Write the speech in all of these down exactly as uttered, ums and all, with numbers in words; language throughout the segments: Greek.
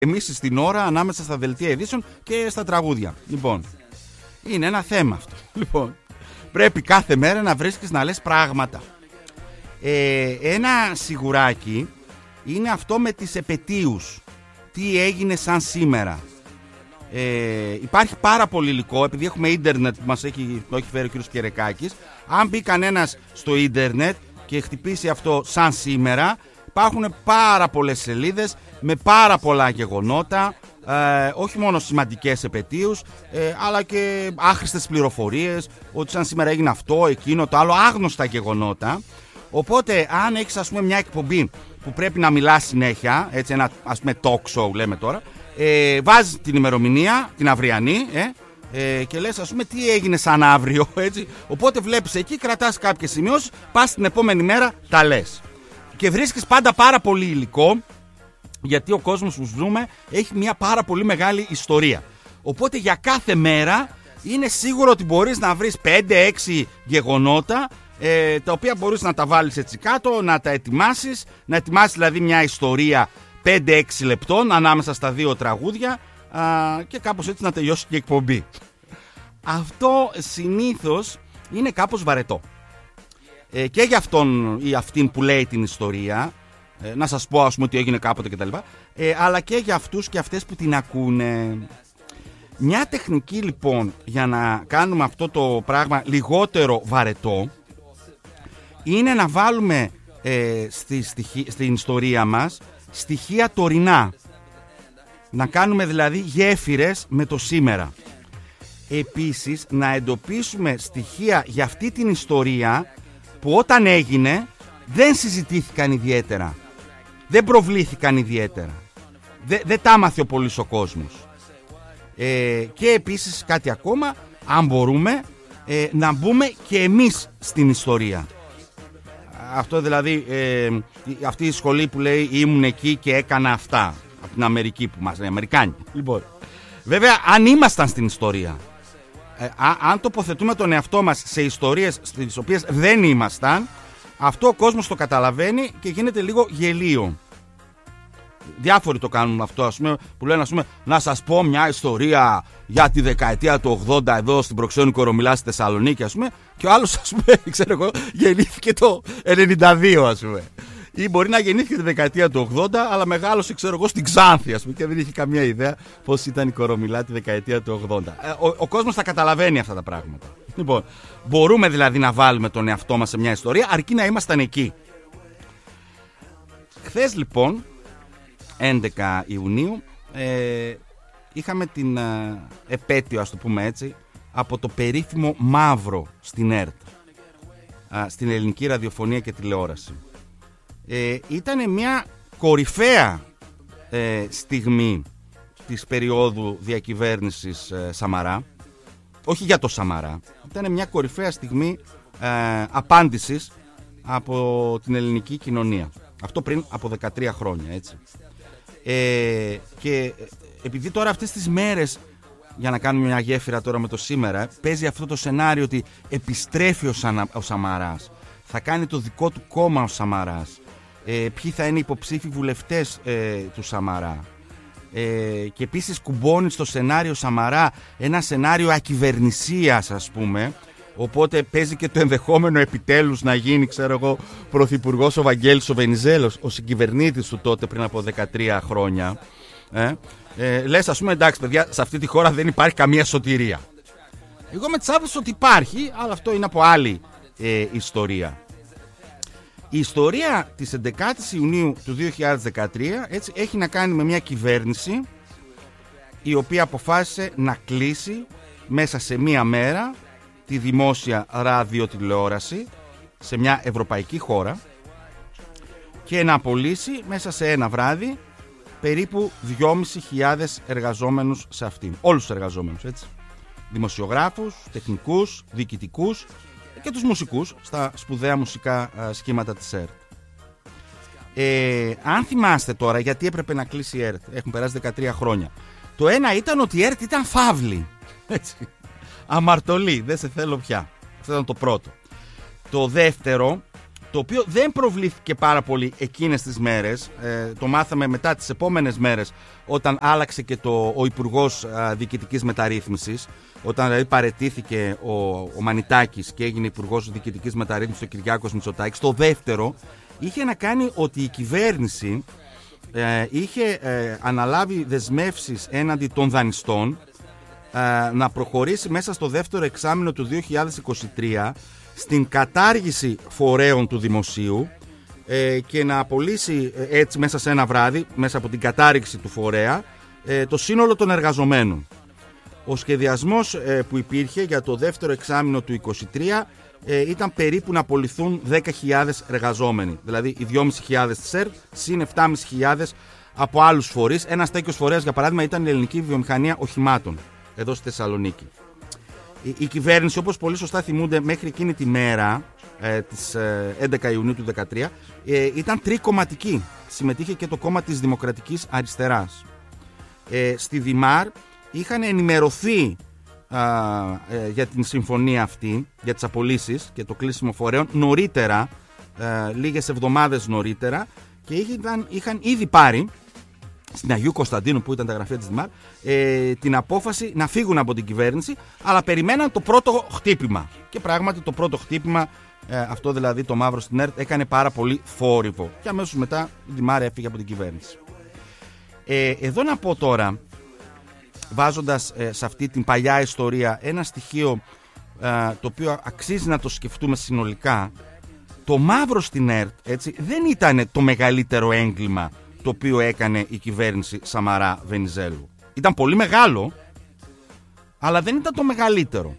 εμείς στην ώρα ανάμεσα στα δελτία ειδήσεων και στα τραγούδια. Λοιπόν, είναι ένα θέμα αυτό. Λοιπόν, πρέπει κάθε μέρα να βρίσκεις να λες πράγματα. Ε, ένα σιγουράκι είναι αυτό με τις επετείους. Τι έγινε σαν σήμερα. Ε, υπάρχει πάρα πολύ υλικό, επειδή έχουμε ίντερνετ που μας έχει, το έχει φέρει ο κ. Κερεκάκης. Αν μπει κανένας στο ίντερνετ και χτυπήσει αυτό σαν σήμερα, υπάρχουν πάρα πολλές σελίδες με πάρα πολλά γεγονότα, ε, όχι μόνο σημαντικές επετείους, ε, αλλά και άχρηστες πληροφορίες, ότι σαν σήμερα έγινε αυτό, εκείνο, το άλλο, άγνωστα γεγονότα. Οπότε αν έχεις, ας πούμε, μια εκπομπή που πρέπει να μιλάς συνέχεια, έτσι, ένα, ας πούμε, talk show λέμε τώρα, ε, βάζεις την ημερομηνία, την αυριανή, ε, ε, και λες, ας πούμε, τι έγινε σαν αύριο, έτσι. Οπότε βλέπεις εκεί, κρατάς κάποιες σημειώσεις, πας την επόμενη μέρα, τα λες. Και βρίσκεις πάντα πάρα πολύ υλικό, γιατί ο κόσμος που ζούμε έχει μια πάρα πολύ μεγάλη ιστορία. Οπότε για κάθε μέρα είναι σίγουρο ότι μπορείς να βρεις πέντε έξι γεγονότα, ε, τα οποία μπορείς να τα βάλεις έτσι κάτω, να τα ετοιμάσεις, να ετοιμάσεις δηλαδή μια ιστορία πέντε έξι λεπτών ανάμεσα στα δύο τραγούδια, α, και κάπως έτσι να τελειώσει και η εκπομπή. Αυτό συνήθως είναι κάπως βαρετό. Ε, και για αυτόν ή αυτήν που λέει την ιστορία, ε, να σας πω, ας πούμε, ότι έγινε κάποτε κτλ. Ε, αλλά και για αυτούς και αυτές που την ακούνε. Μια τεχνική λοιπόν για να κάνουμε αυτό το πράγμα λιγότερο βαρετό είναι να βάλουμε ε, στη, στη, στην ιστορία μας στοιχεία τωρινά. Να κάνουμε δηλαδή γέφυρες με το σήμερα. Επίσης να εντοπίσουμε στοιχεία για αυτή την ιστορία που όταν έγινε δεν συζητήθηκαν ιδιαίτερα, δεν προβλήθηκαν ιδιαίτερα, δεν, δεν τα άμαθε ο πολύς ο κόσμος. Ε, και επίσης κάτι ακόμα, αν μπορούμε, ε, να μπούμε και εμείς στην ιστορία. Αυτό δηλαδή, ε, αυτή η σχολή που λέει ήμουν εκεί και έκανα αυτά, από την Αμερική που μας λέει, Αμερικάνοι. Λοιπόν, βέβαια αν ήμασταν στην ιστορία, ε, α, αν τοποθετούμε τον εαυτό μας σε ιστορίες στις οποίες δεν ήμασταν, αυτό ο κόσμος το καταλαβαίνει και γίνεται λίγο γελίο. Διάφοροι το κάνουν αυτό, ας πούμε, που λένε, ας πούμε, να σας πω μια ιστορία για τη δεκαετία του ογδόντα εδώ στην Προξένου Κορομιλά στη Θεσσαλονίκη, ας πούμε, και ο άλλος, ας πούμε, ξέρω εγώ, γεννήθηκε το ενενήντα δύο, ας πούμε. Ή μπορεί να γεννήθηκε τη δεκαετία του ογδόντα, αλλά μεγάλωσε, ξέρω εγώ, στην Ξάνθη, ας πούμε, και δεν είχε καμία ιδέα πώς ήταν η Κορομιλά τη δεκαετία του ογδόντα. Ο, ο κόσμος τα καταλαβαίνει αυτά τα πράγματα. Λοιπόν, μπορούμε δηλαδή να βάλουμε τον εαυτό μας σε μια ιστορία, αρκεί να ήμασταν εκεί. Χθες λοιπόν, έντεκα Ιουνίου, ε, είχαμε την ε, επέτειο, ας το πούμε έτσι, από το περίφημο Μαύρο στην ΕΡΤ, ε, στην ελληνική ραδιοφωνία και τηλεόραση. Ε, ήταν μια κορυφαία ε, στιγμή της περίοδου διακυβέρνησης ε, Σαμαρά, όχι για το Σαμαρά, ήταν μια κορυφαία στιγμή ε, απάντησης από την ελληνική κοινωνία. Αυτό πριν από δεκατρία χρόνια, έτσι. Ε, και επειδή τώρα αυτές τις μέρες, για να κάνουμε μια γέφυρα τώρα με το σήμερα, παίζει αυτό το σενάριο ότι επιστρέφει ο, Σανα, ο Σαμαράς, θα κάνει το δικό του κόμμα ο Σαμαράς, ε, ποιοι θα είναι οι υποψήφοι βουλευτές ε, του Σαμαρά, ε, και επίσης κουμπώνει στο σενάριο Σαμαρά ένα σενάριο ακυβερνησίας, ας πούμε. Οπότε παίζει και το ενδεχόμενο επιτέλους να γίνει, ξέρω εγώ, πρωθυπουργός ο Βαγγέλης ο Βενιζέλος, ο συγκυβερνήτης του τότε πριν από δεκατρία χρόνια. Ε, ε, λες, ας πούμε, εντάξει παιδιά, σε αυτή τη χώρα δεν υπάρχει καμία σωτηρία. Εγώ με τις άποψεις ότι υπάρχει, αλλά αυτό είναι από άλλη ε, ιστορία. Η ιστορία της έντεκα Ιουνίου του δύο χιλιάδες δεκατρία, έτσι, έχει να κάνει με μια κυβέρνηση η οποία αποφάσισε να κλείσει μέσα σε μία μέρα τη δημόσια ραδιοτηλεόραση σε μια ευρωπαϊκή χώρα και να απολύσει μέσα σε ένα βράδυ περίπου δυόμισι χιλιάδες εργαζόμενους σε αυτήν. Όλους τους εργαζόμενους, έτσι. Δημοσιογράφους, τεχνικούς, διοικητικούς και τους μουσικούς στα σπουδαία μουσικά α, σχήματα της ΕΡΤ. Ε, αν θυμάστε τώρα γιατί έπρεπε να κλείσει η ΕΡΤ, έχουν περάσει δεκατρία χρόνια. Το ένα ήταν ότι η ΕΡΤ ήταν φαύλη. Έτσι. Αμαρτωλή, δεν σε θέλω πια. Αυτό ήταν το πρώτο. Το δεύτερο το οποίο δεν προβλήθηκε πάρα πολύ εκείνες τις μέρες. Ε, το μάθαμε μετά τις επόμενες μέρες, όταν άλλαξε και το, ο Υπουργός α, Διοικητικής Μεταρρύθμισης, όταν δηλαδή παραιτήθηκε ο, ο Μανιτάκης και έγινε Υπουργός Διοικητικής Μεταρρύθμισης ο Κυριάκος Μητσοτάκης. Το δεύτερο είχε να κάνει ότι η κυβέρνηση ε, είχε ε, αναλάβει δεσμεύσεις έναντι των δανειστών ε, να προχωρήσει μέσα στο δεύτερο εξάμηνο του δύο χιλιάδες είκοσι τρία στην κατάργηση φορέων του δημοσίου ε, και να απολύσει ε, έτσι μέσα σε ένα βράδυ, μέσα από την κατάργηση του φορέα, ε, το σύνολο των εργαζομένων. Ο σχεδιασμός ε, που υπήρχε για το δεύτερο εξάμηνο του είκοσι τρία ε, ήταν περίπου να απολυθούν δέκα χιλιάδες εργαζόμενοι. Δηλαδή οι δυόμισι χιλιάδες της ΕΡΤ συν επτά χιλιάδες πεντακόσιοι από άλλους φορείς. Ένας τέτοιος φορέας, για παράδειγμα, ήταν η ελληνική βιομηχανία οχημάτων εδώ στη Θεσσαλονίκη. Η, η κυβέρνηση, όπως πολύ σωστά θυμούνται, μέχρι εκείνη τη μέρα ε, της ε, έντεκα Ιουνίου του δύο χιλιάδες δεκατρία ε, ήταν τρικομματική. Συμμετείχε και το κόμμα της Δημοκρατικής Αριστεράς. Ε, στη Δημάρ είχαν ενημερωθεί α, ε, για την συμφωνία αυτή, για τις απολύσεις και το κλείσιμο φορέων νωρίτερα, ε, λίγες εβδομάδες νωρίτερα, και είχαν, είχαν ήδη πάρει στην Αγίου Κωνσταντίνου, που ήταν τα γραφεία της Δημάρ, ε, την απόφαση να φύγουν από την κυβέρνηση, αλλά περιμέναν το πρώτο χτύπημα. Και πράγματι το πρώτο χτύπημα, ε, αυτό δηλαδή το μαύρο στην ΕΡΤ, έκανε πάρα πολύ θόρυβο. Και αμέσως μετά η Δημάρ έφυγε από την κυβέρνηση. Ε, εδώ να πω τώρα, βάζοντας ε, σε αυτή την παλιά ιστορία ένα στοιχείο ε, το οποίο αξίζει να το σκεφτούμε συνολικά. Το μαύρο στην ΕΡΤ, έτσι, δεν ήταν το μεγαλύτερο έγκλημα το οποίο έκανε η κυβέρνηση Σαμαρά Βενιζέλου. Ήταν πολύ μεγάλο, αλλά δεν ήταν το μεγαλύτερο.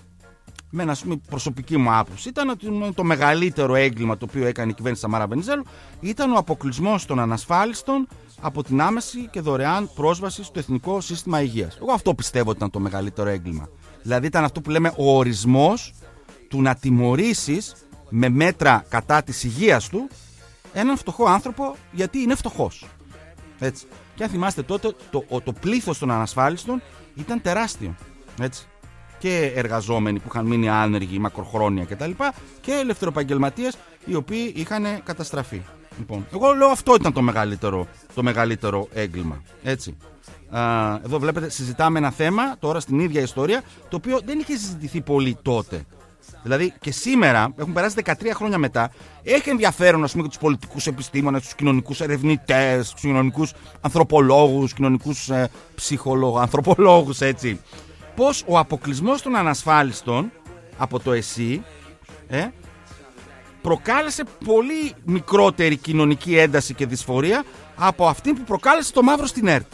Με ένα προσωπική μου άποψη ήταν ότι το μεγαλύτερο έγκλημα το οποίο έκανε η κυβέρνηση Σαμαρά Βενιζέλου ήταν ο αποκλεισμός των ανασφάλιστων από την άμεση και δωρεάν πρόσβαση στο Εθνικό Σύστημα Υγείας. Εγώ αυτό πιστεύω ότι ήταν το μεγαλύτερο έγκλημα. Δηλαδή ήταν αυτό που λέμε ο ορισμός του να τιμωρήσεις με μέτρα κατά της υγείας του έναν φτωχό άνθρωπο, γιατί είναι φτωχός. Έτσι. Και αν θυμάστε τότε, το, το, το πλήθος των ανασφάλιστων ήταν τεράστιο. Έτσι. Και εργαζόμενοι που είχαν μείνει άνεργοι μακροχρόνια κτλ. Και, και ελευθεροεπαγγελματίες οι οποίοι είχαν καταστραφεί. Λοιπόν, εγώ λέω αυτό ήταν το μεγαλύτερο, το μεγαλύτερο έγκλημα. Έτσι. Α, εδώ βλέπετε, συζητάμε ένα θέμα τώρα στην ίδια ιστορία, το οποίο δεν είχε συζητηθεί πολύ τότε. Δηλαδή και σήμερα, έχουν περάσει δεκατρία χρόνια μετά, έχει ενδιαφέρον, ας πούμε, για τους πολιτικούς επιστήμονες, τους κοινωνικούς ερευνητές, τους κοινωνικούς ανθρωπολόγους, κοινωνικούς ε, ψυχολόγους, ανθρωπολόγους, έτσι. Πώς ο αποκλεισμός των ανασφάλιστων από το ΕΣΥ ε, προκάλεσε πολύ μικρότερη κοινωνική ένταση και δυσφορία από αυτή που προκάλεσε το μαύρο στην ΕΡΤ.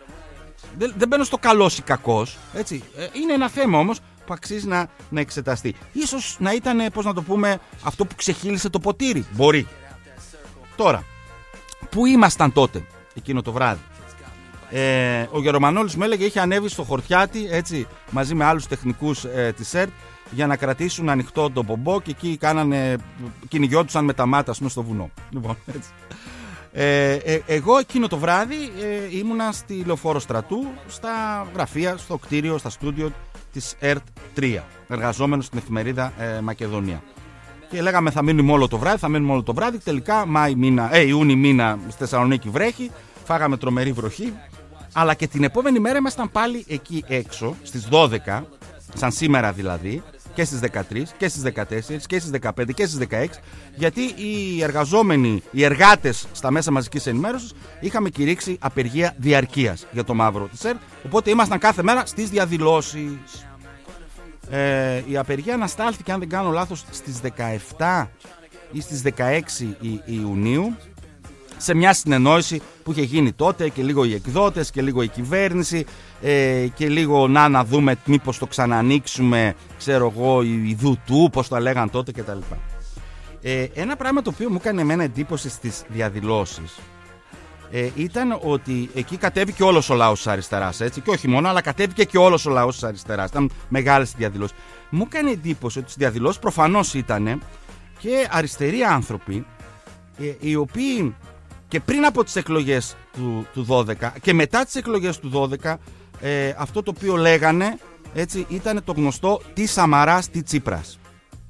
Δεν, δεν μπαίνω στο καλός ή κακός, έτσι. Ε, είναι ένα θέμα όμως που αξίζει να, να εξεταστεί. Ίσως να ήταν, πώς να το πούμε, αυτό που ξεχύλισε το ποτήρι. Μπορεί. Τώρα, πού ήμασταν τότε, εκείνο το βράδυ? Ε, ο Γερομανόλης μου έλεγε, είχε ανέβει στο Χορτιάτι, έτσι, μαζί με άλλους τεχνικούς ε, της ΕΡΤ, για να κρατήσουν ανοιχτό το πομπό, και εκεί κάνανε, κυνηγιόντουσαν με τα μάτα, ας πούμε, στο βουνό. Λοιπόν, έτσι. Ε, ε, εγώ εκείνο το βράδυ ε, ήμουνα στη Λεωφόρο Στρατού, στα γραφεία, στο κτίριο, στα στούντιο της ΕΡΤ τρία, εργαζόμενος στην εφημερίδα ε, Μακεδονία. Και λέγαμε θα μείνουμε όλο το βράδυ, θα μείνουμε όλο το βράδυ. Τελικά Μάη μήνα, ε, Ιούνι μήνα στη Θεσσαλονίκη βρέχει, φάγαμε τρομερή βροχή. Αλλά και την επόμενη μέρα ήμασταν πάλι εκεί έξω, στις δώδεκα, σαν σήμερα δηλαδή, και στις δεκατρείς και στις δεκατέσσερις και στις δεκαπέντε και στις δεκαέξι, γιατί οι εργαζόμενοι, οι εργάτες στα μέσα μαζικής ενημέρωσης είχαμε κηρύξει απεργία διαρκείας για το μαύρο της ΕΡΤ, οπότε ήμασταν κάθε μέρα στις διαδηλώσεις. Ε, η απεργία αναστάλθηκε, αν δεν κάνω λάθος, στις δεκαεπτά ή στις δεκαέξι Ιουνίου, σε μια συνεννόηση που είχε γίνει τότε, και λίγο οι εκδότες και λίγο η κυβέρνηση, ε, και λίγο να, να δούμε μήπως το ξανανοίξουμε, ξέρω εγώ, η Δουτού, πώς το λέγαν τότε κτλ. Ε, ένα πράγμα το οποίο μου έκανε εμένα εντύπωση στις διαδηλώσεις ε, ήταν ότι εκεί κατέβηκε όλος ο λαός της αριστεράς, έτσι, και όχι μόνο, αλλά κατέβηκε και όλος ο λαός της αριστεράς. Ήταν μεγάλες διαδηλώσεις. Μου έκανε εντύπωση ότι στις διαδηλώσεις προφανώς ήταν και αριστεροί άνθρωποι, ε, οι οποίοι και πριν από τις εκλογές του, του δώδεκα και μετά τις εκλογές του δώδεκα, ε, αυτό το οποίο λέγανε, έτσι, ήταν το γνωστό τι Σαμαράς, τι Τσίπρας.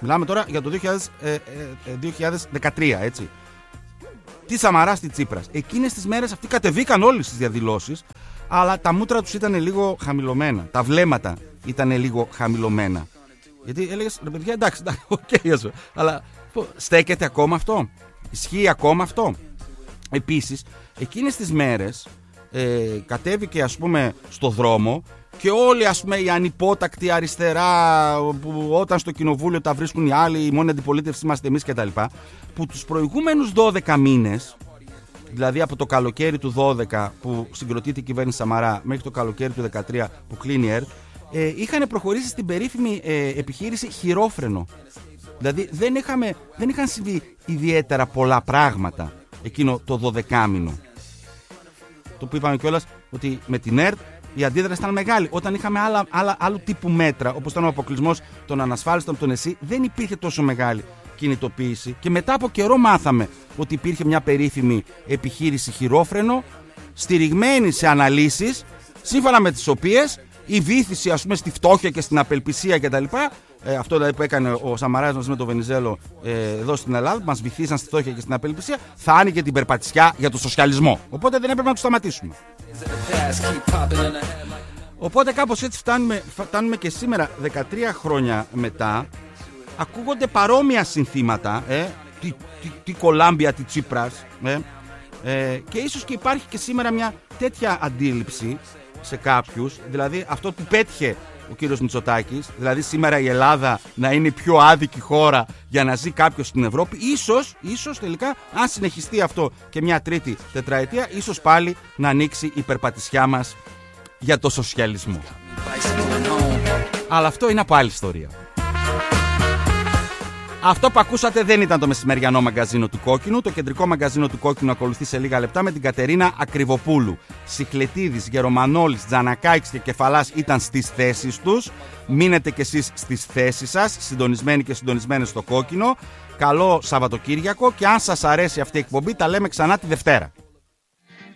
Μιλάμε τώρα για το δύο χιλιάδες, ε, ε, δύο χιλιάδες δεκατρία, έτσι. Τι Σαμαράς, τι Τσίπρας. Εκείνες τις μέρες αυτοί κατεβήκαν όλοι στις διαδηλώσεις, αλλά τα μούτρα τους ήταν λίγο χαμηλωμένα. Τα βλέμματα ήταν λίγο χαμηλωμένα. Γιατί έλεγες, ρε παιδιά, εντάξει, εντάξει, οκ, okay, αλλά στέκεται ακόμα αυτό. Ισχύει ακόμα αυτό. Επίσης, εκείνες τις μέρες ε, κατέβηκε, ας πούμε, στο δρόμο και όλοι, ας πούμε, οι ανυπότακτοι αριστερά, που όταν στο κοινοβούλιο τα βρίσκουν οι άλλοι, η μόνη αντιπολίτευση είμαστε εμείς κτλ. Που τους προηγούμενους δώδεκα μήνες, δηλαδή από το καλοκαίρι του δώδεκα που συγκροτείται η κυβέρνηση Σαμαρά μέχρι το καλοκαίρι του δεκατρία που κλείνει η ΕΡΤ, ε, είχαν προχωρήσει στην περίφημη ε, επιχείρηση χειρόφρενο. Δηλαδή δεν, είχαμε, δεν είχαν συμβεί ιδιαίτερα πολλά πράγματα εκείνο το δωδεκάμηνο. Το που είπαμε κιόλας ότι με την ΕΡΤ η αντίδραση ήταν μεγάλη. Όταν είχαμε άλλα, άλλα, άλλου τύπου μέτρα, όπως ήταν ο αποκλεισμός των ανασφάλιστων από τον ΕΣΥ, δεν υπήρχε τόσο μεγάλη κινητοποίηση. Και μετά από καιρό μάθαμε ότι υπήρχε μια περίφημη επιχείρηση χειρόφρενο, στηριγμένη σε αναλύσεις, σύμφωνα με τις οποίες η βύθιση, ας πούμε, στη φτώχεια και στην απελπισία κτλ. Ε, αυτό δηλαδή που έκανε ο Σαμαράς μαζί με τον Βενιζέλο ε, εδώ στην Ελλάδα, που μας βυθίσαν στη φτώχεια και στην απελπισία, θα άνοιγε την περπατησιά για το σοσιαλισμό. Οπότε δεν έπρεπε να το σταματήσουμε. Οπότε κάπως έτσι φτάνουμε, φτάνουμε και σήμερα, δεκατρία χρόνια μετά, ακούγονται παρόμοια συνθήματα, ε, τι, τι, τι Κολάμπια, τι Τσίπρας, ε, ε, και ίσως και υπάρχει και σήμερα μια τέτοια αντίληψη σε κάποιους, δηλαδή αυτό που πέτυχε ο κύριος Μητσοτάκης, δηλαδή σήμερα η Ελλάδα να είναι η πιο άδικη χώρα για να ζει κάποιος στην Ευρώπη, ίσως, ίσως τελικά, αν συνεχιστεί αυτό και μια τρίτη τετραετία, ίσως πάλι να ανοίξει η περπατησιά μας για το σοσιαλισμό. Αλλά αυτό είναι από άλλη ιστορία. Αυτό που ακούσατε δεν ήταν το μεσημεριανό μαγκαζίνο του Κόκκινου. Το κεντρικό μαγκαζίνο του Κόκκινου ακολουθεί σε λίγα λεπτά με την Κατερίνα Ακριβοπούλου. Σιχλετίδης, Γερομανόλης, Τζανακάκης και Κεφαλάς ήταν στις θέσεις τους. Μείνετε κι εσείς στις θέσεις σας, συντονισμένοι και συντονισμένες στο Κόκκινο. Καλό Σαββατοκύριακο και αν σας αρέσει αυτή η εκπομπή, τα λέμε ξανά τη Δευτέρα.